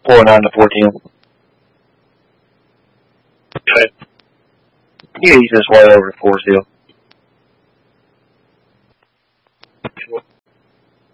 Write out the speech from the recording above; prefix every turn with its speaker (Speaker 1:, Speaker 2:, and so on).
Speaker 1: 409 to 410.
Speaker 2: Okay.
Speaker 1: You can use this way over to Forest Hill.